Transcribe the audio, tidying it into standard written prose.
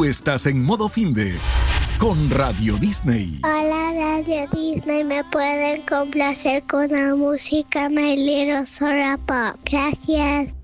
Tú estás en modo finde con Radio Disney. Hola Radio Disney, ¿me pueden complacer con la música My Little Soda Pop? Gracias.